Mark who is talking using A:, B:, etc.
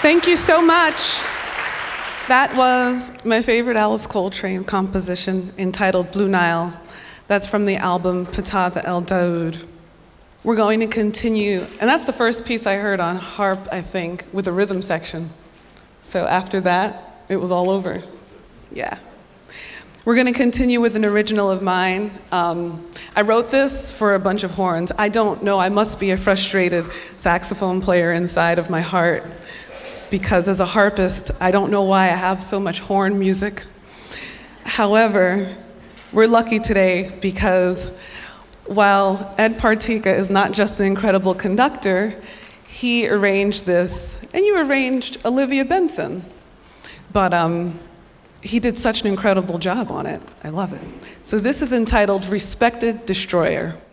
A: Thank you so much. That was my favorite Alice Coltrane composition entitled Blue Nile. That's from the album Pitata El Daoud. We're going to continue, and that's the first piece I heard on harp, I think, with a rhythm section. So after that, it was all over. Yeah. We're going to continue with an original of mine. I wrote this for a bunch of horns. I don't know, I must be a frustrated saxophone player inside of my heart, because as a harpist, I don't know why I have so much horn music. However, we're lucky today because while Ed Partika is not just an incredible conductor, he arranged this, and you arranged Olivia Benson. But he did such an incredible job on it. I love it. So this is entitled Respected Destroyer.